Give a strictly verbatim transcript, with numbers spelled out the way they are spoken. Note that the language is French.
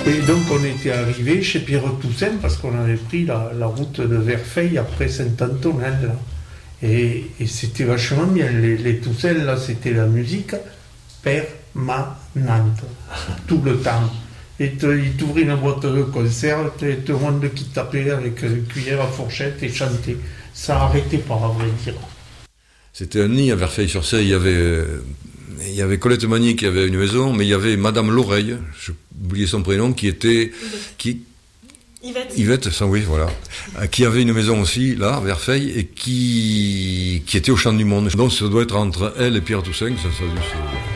Et donc on était arrivé chez Pierre Toussaint parce qu'on avait pris la, la route de Verfeil après Saint-Antonin. Là. Et, et c'était vachement bien. Les, les Toussaint, là, c'était la musique permanente, tout le temps. Et il t'ouvrait une boîte de conserve, et tout le monde qui tapait avec une cuillère à fourchette et chantait. Ça n'arrêtait pas, à vrai dire. C'était un nid à Verfeil-sur-Seille. Il y avait, il y avait Colette Magny qui avait une maison, mais il y avait Madame L'Oreille, j'ai oublié son prénom, qui était... Qui, Yvette. Yvette, ça oui, voilà. Qui avait une maison aussi, là, à Verfeil, et qui, qui était au Champ du Monde. Donc ça doit être entre elle et Pierre Toussaint, ça, ça, ça,